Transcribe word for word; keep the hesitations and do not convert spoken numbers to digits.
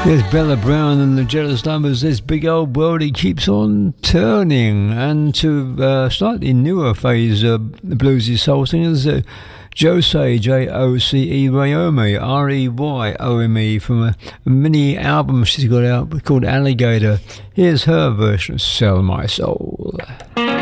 There's Bella Brown and the Jealous Lovers. This big old world, he keeps on turning. And to uh, slightly newer phase uh, bluesy soul singers, uh, Jose, J O C E Reyome, R E Y O M E, from a, a mini album she's got out called Alligator. Here's her version of Sell My Soul.